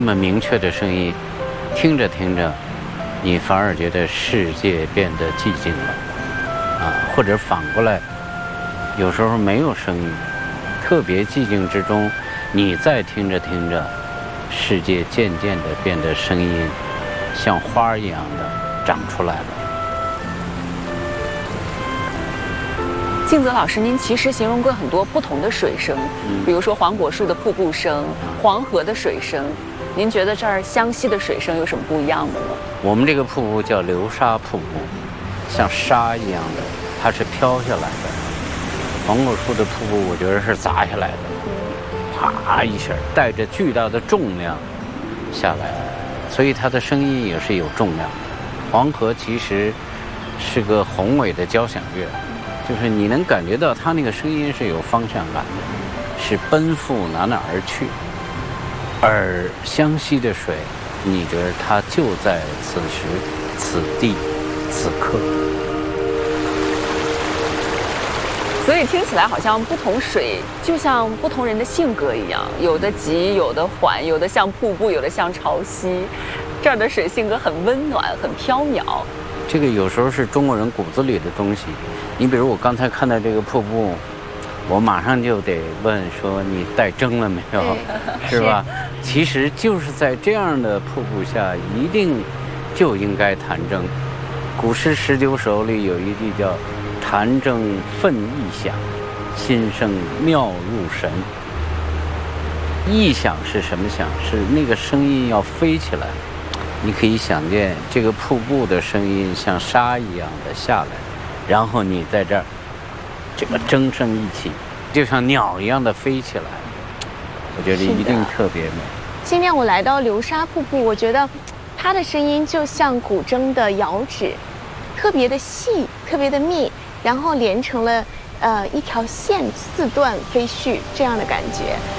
那么明确的声音，听着听着，你反而觉得世界变得寂静了，或者反过来，有时候没有声音，特别寂静之中，你再听着听着，世界渐渐地变得声音像花一样的长出来了。 静泽老师，您其实形容过很多不同的水声，比如说黄果树的瀑布声、黄河的水声。您觉得这儿湘西的水声有什么不一样的吗？ 我们这个瀑布叫流沙瀑布，像沙一样的，它是飘下来的。黄果树的瀑布，我觉得是砸下来的，啪一下带着巨大的重量下来，所以它的声音也是有重量的。黄河其实是个宏伟的交响乐，就是你能感觉到它那个声音是有方向感的，是奔赴哪而去。而湘西的水，你觉得它就在此时、此地、此刻。 所以听起来好像不同水就像不同人的性格一样，有的急，有的缓，有的像瀑布，有的像潮汐。这儿的水性格很温暖，很飘渺。 这个有时候是中国人骨子里的东西。你比如我刚才看到这个瀑布，我马上就得问说你带筝了没有，是吧？其实就是在这样的瀑布下，一定就应该弹筝。古诗19首里有一句叫“弹筝奋意响，心生妙入神”。意响是什么响？是那个声音要飞起来。你可以想见这个瀑布的声音像沙一样的下来，然后你在这儿这个筝声一起，就像鸟一样的飞起来，我觉得一定特别美。 今天我来到流沙瀑布，我觉得它的声音就像古筝的摇指，特别的细，特别的密，然后连成了一条线，4段飞絮这样的感觉。